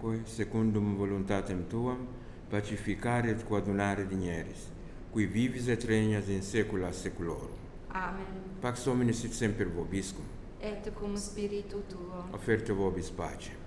quoque, secundum voluntatem tuam, pacificare et coadunare digneris, qui vivis et regnas in saecula saeculorum. Amen. Pax Domini sit semper vobiscum. Et cum spiritu tuo. Offerte vobis pacem.